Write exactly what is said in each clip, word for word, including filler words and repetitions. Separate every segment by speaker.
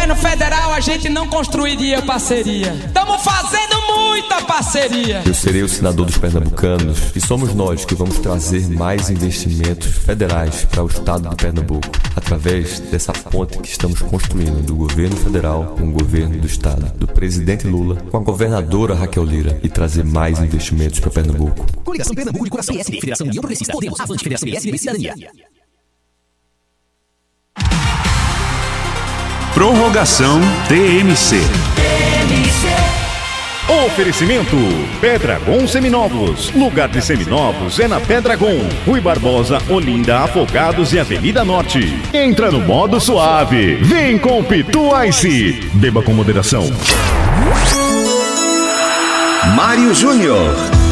Speaker 1: governo federal a gente não construiria parceria. Estamos fazendo muita parceria.
Speaker 2: Eu serei o senador dos pernambucanos e somos nós que vamos trazer mais investimentos federais para o estado de Pernambuco, através dessa ponte que estamos construindo do governo federal com o governo do estado, do presidente Lula com a governadora Raquel Lira, e trazer mais investimentos para Pernambuco.
Speaker 3: Coligação Pernambuco de Coração, P S D, Federação União Progressista, Podemos, Avante, Federação P S D e Cidadania.
Speaker 4: Prorrogação T M C.
Speaker 5: Oferecimento Pedragon Seminovos. Lugar de seminovos é na Pedragon. Rui Barbosa, Olinda, Afogados e Avenida Norte. Entra no modo suave. Vem com Pitu Ice. Beba com moderação.
Speaker 4: Mário Júnior.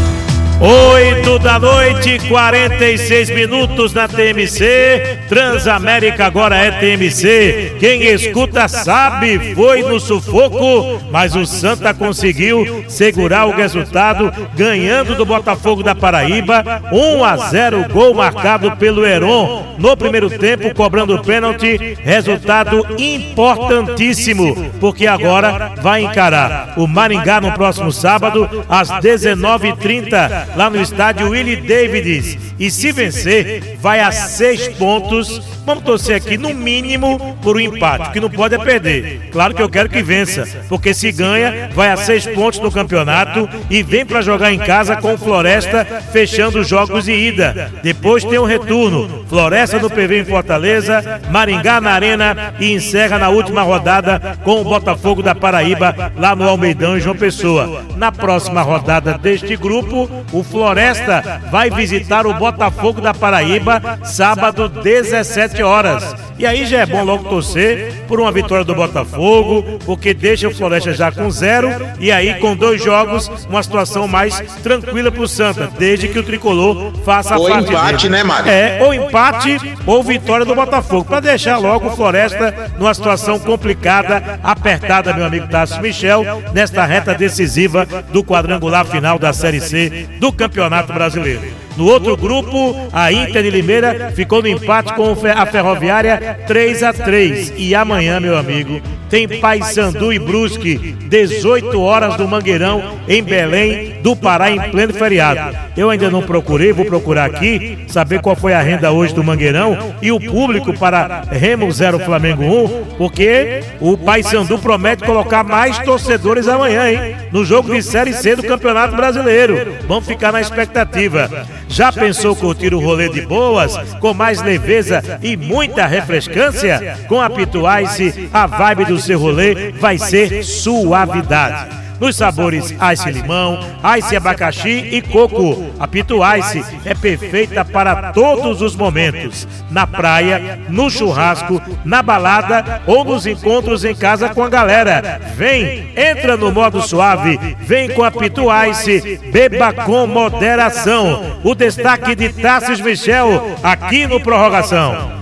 Speaker 6: oito da noite, quarenta e seis minutos na T M C. Transamérica agora é T M C. Quem escuta sabe, foi no sufoco, mas o Santa conseguiu segurar o resultado, ganhando do Botafogo da Paraíba. um a zero, gol marcado pelo Heron no primeiro tempo, cobrando o pênalti. Resultado importantíssimo, porque agora vai encarar o Maringá no próximo sábado, às dezenove e trinta. Lá no estádio Willie Davids, e se vencer, vai a seis pontos. Vamos torcer aqui, no mínimo, por um empate, o que não pode é perder. Claro que eu quero que vença, porque se ganha, vai a seis pontos no campeonato e vem para jogar em casa com o Floresta, fechando os jogos de ida. Depois tem um retorno, Floresta no P V em Fortaleza, Maringá na Arena, e encerra na última rodada com o Botafogo da Paraíba, lá no Almeidão, em João Pessoa. Na próxima rodada deste grupo, o Floresta vai visitar o Botafogo da Paraíba, sábado, dezessete horas. E aí já é bom logo torcer por uma vitória do Botafogo, porque deixa o Floresta já com zero, e aí com dois jogos, uma situação mais tranquila pro Santa, desde que o Tricolor faça a parte dele. Ou empate, né, Mário? É, ou empate ou vitória do Botafogo, para deixar logo o Floresta numa situação complicada, apertada, meu amigo Tássio Michel, nesta reta decisiva do quadrangular final da Série C do Campeonato Brasileiro. No outro grupo, a Inter de Limeira ficou no empate com a Ferroviária três a três. E amanhã, meu amigo, tem Paysandu e Brusque, dezoito horas do Mangueirão, em Belém do Pará, em pleno feriado. Eu ainda não procurei, vou procurar aqui, saber qual foi a renda hoje do Mangueirão e o público para Remo zero Flamengo um, porque o Paysandu promete colocar mais torcedores amanhã, hein? No jogo de Série C do Campeonato Brasileiro. Vamos ficar na expectativa. Já pensou curtir o rolê de boas, com mais leveza e muita refrescância? Com a Pitu Ice, a vibe do seu rolê vai ser suavidade. Nos sabores Ice Limão, Ice Abacaxi e Coco, a Pitu Ice é perfeita para todos os momentos. Na praia, no churrasco, na balada ou nos encontros em casa com a galera. Vem, entra no modo suave, vem com a Pitu Ice, beba com moderação. O destaque de Tássio Michel aqui no Prorrogação.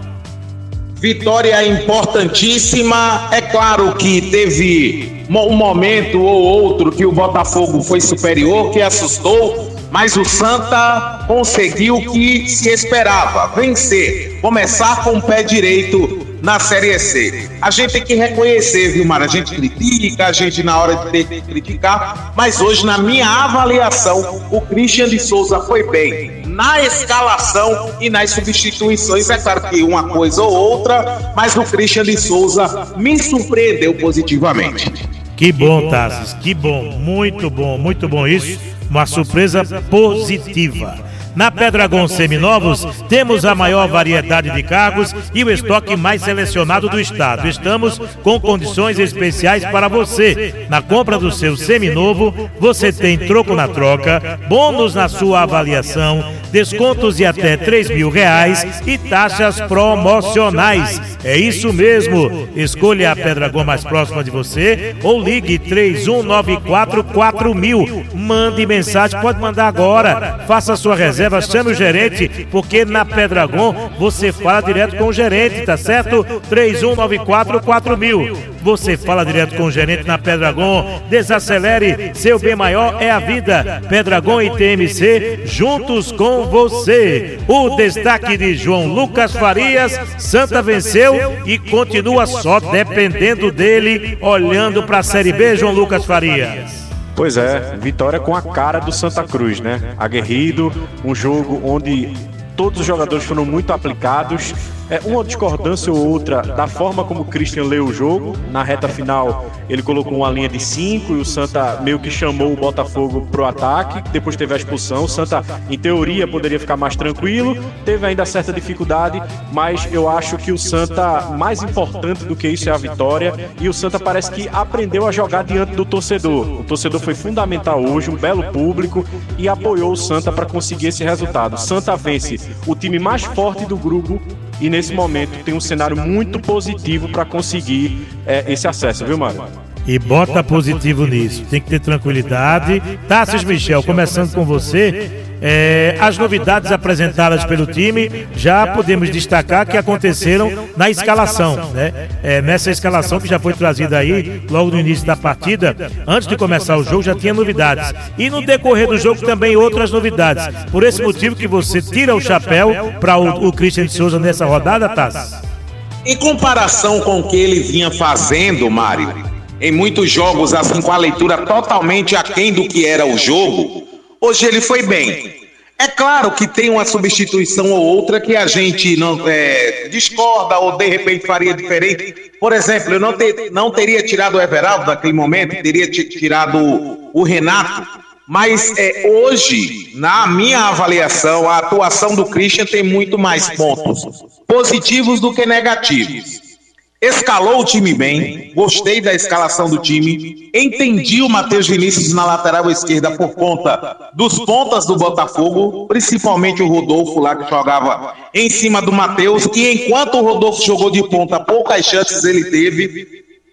Speaker 7: Vitória importantíssima. É claro que teve um momento ou outro que o Botafogo foi superior, que assustou, mas o Santa conseguiu o que se esperava, vencer, começar com o pé direito na Série C. A gente tem que reconhecer, viu, Mara? A gente critica, a gente na hora de ter que criticar, mas hoje, na minha avaliação, o Christian de Souza foi bem na escalação e nas substituições. É claro que uma coisa ou outra, mas o Christian de Souza me surpreendeu positivamente.
Speaker 6: Que bom, Tassis, que bom, muito bom, muito bom isso, uma surpresa positiva. Na Pedragon Seminovos, temos a maior variedade de carros e o estoque mais selecionado do estado. Estamos com condições especiais para você. Na compra do seu seminovo, você tem troco na troca, bônus na sua avaliação, descontos de até três mil reais e taxas promocionais. É isso mesmo. Escolha a Pedragon mais próxima de você ou ligue três um nove quatro quatro mil. Mande mensagem, pode mandar agora. Faça sua reserva. Chame o gerente, porque na Pedragon você fala direto com o gerente, tá certo? três um nove quatro quatro mil. você fala direto com o gerente na Pedragon. Desacelere, seu bem maior é a vida. Pedragon e T M C juntos com você. O destaque de João Lucas Farias: Santa venceu e continua só dependendo dele, olhando para a Série B, João Lucas Farias.
Speaker 8: Pois é, vitória com a cara do Santa Cruz, né? Aguerrido, um jogo onde todos os jogadores foram muito aplicados. É, uma discordância ou outra da forma como o Christian leu o jogo. Na reta final, ele colocou uma linha de cinco e o Santa meio que chamou o Botafogo pro ataque. Depois teve a expulsão. O Santa, em teoria, poderia ficar mais tranquilo. Teve ainda certa dificuldade, mas eu acho que o Santa, mais importante do que isso, é a vitória. E o Santa parece que aprendeu a jogar diante do torcedor. O torcedor foi fundamental hoje, um belo público, e apoiou o Santa para conseguir esse resultado. O Santa vence o time mais forte do grupo e nesse momento tem um cenário muito positivo para conseguir é, esse acesso, viu, Mário?
Speaker 6: E bota positivo nisso, tem que ter tranquilidade. Tássio Michel, começando com você, é, as novidades apresentadas pelo time, já podemos destacar que aconteceram na escalação, né? É, nessa escalação que já foi trazida aí, logo no início da partida, antes de começar o jogo já tinha novidades. E no decorrer do jogo também outras novidades. Por esse motivo que você tira o chapéu para o, o Christian de Souza nessa rodada, Tássio?
Speaker 7: Em comparação com o que ele vinha fazendo, Mário, em muitos jogos, assim, com a leitura totalmente aquém do que era o jogo, hoje ele foi bem. É claro que tem uma substituição ou outra que a gente não é, discorda ou de repente faria diferente. Por exemplo, eu não, ter, não teria tirado o Everaldo naquele momento, teria tirado o, o Renato, mas é, hoje, na minha avaliação, a atuação do Christian tem muito mais pontos positivos do que negativos. Escalou o time bem, gostei da escalação do time, entendi o Matheus Vinícius na lateral esquerda por conta dos pontas do Botafogo, principalmente o Rodolfo lá que jogava em cima do Matheus, e enquanto o Rodolfo jogou de ponta, poucas chances ele teve.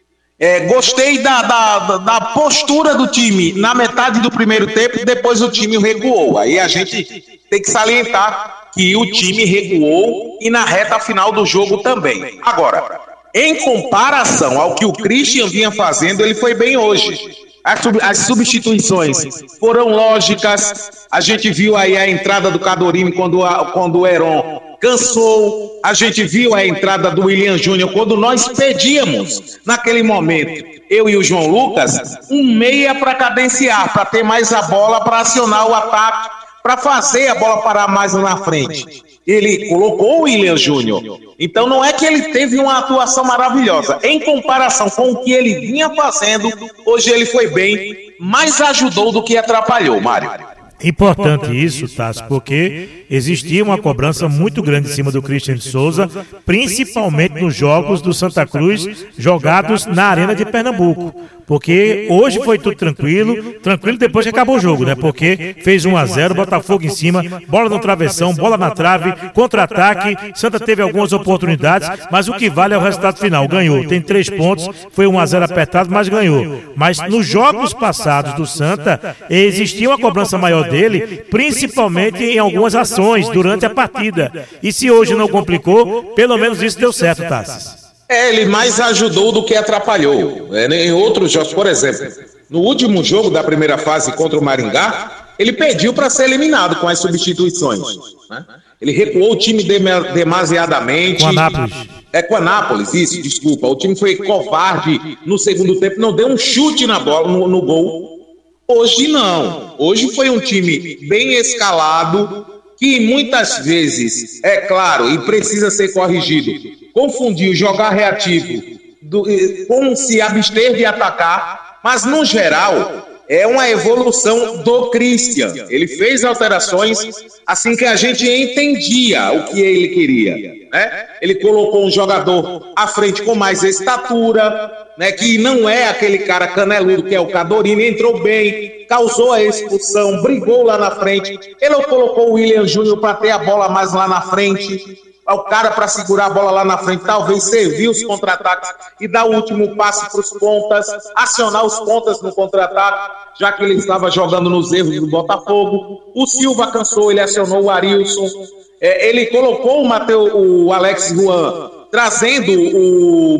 Speaker 7: É, gostei da, da, da postura do time na metade do primeiro tempo, depois o time recuou. Aí a gente tem que salientar que o time recuou e na reta final do jogo também. Agora, em comparação ao que o Christian vinha fazendo, ele foi bem hoje. As, sub, as substituições foram lógicas. A gente viu aí a entrada do Cadorini quando, a, quando o Heron cansou. A gente viu a entrada do William Júnior quando nós pedíamos, naquele momento, eu e o João Lucas, um meia para cadenciar, para ter mais a bola, para acionar o ataque, para fazer a bola parar mais lá na frente. Ele colocou o William Júnior. Então não é que ele teve uma atuação maravilhosa. Em comparação com o que ele vinha fazendo, hoje ele foi bem, mais ajudou do que atrapalhou, Mário.
Speaker 6: Importante isso, Tássio, porque existia uma cobrança muito grande em cima do Christian de Souza, principalmente nos jogos do Santa Cruz jogados na Arena de Pernambuco. Porque hoje foi tudo tranquilo, tranquilo depois que acabou o jogo, né? Porque fez um a zero, Botafogo em cima, bola no travessão, bola na trave, contra-ataque, Santa teve algumas oportunidades, mas o que vale é o resultado final, ganhou, tem três pontos, foi um a zero apertado, mas ganhou. Mas nos jogos passados do Santa, existia uma cobrança maior dele, principalmente em algumas ações durante a partida. E se hoje não complicou, pelo menos isso deu certo, Tássio.
Speaker 7: É, ele mais ajudou do que atrapalhou. É, em outros jogos, por exemplo, no último jogo da primeira fase contra o Maringá, ele pediu para ser eliminado com as substituições, né? Ele recuou o time demasiadamente.
Speaker 6: Com a Anápolis.
Speaker 7: É, com a Anápolis, isso, desculpa. O time foi covarde no segundo tempo, não deu um chute na bola, no, no gol. Hoje não. Hoje foi um time bem escalado, que muitas vezes, é claro, e precisa ser corrigido, confundiu jogar reativo do, com se abster de atacar, mas no geral é uma evolução do Christian. Ele fez alterações assim que a gente entendia o que ele queria, né? Ele colocou um jogador à frente com mais estatura, né, que não é aquele cara caneludo que é o Cadorini, entrou bem, causou a expulsão, brigou lá na frente. Ele colocou o William Júnior para ter a bola mais lá na frente, o cara para segurar a bola lá na frente, talvez servir os contra-ataques e dar o último passe para os pontas, acionar os pontas no contra-ataque, já que ele estava jogando nos erros do Botafogo. O Silva cansou, ele acionou o Arilson, é, ele colocou o Mateus, o Alex Juan, trazendo o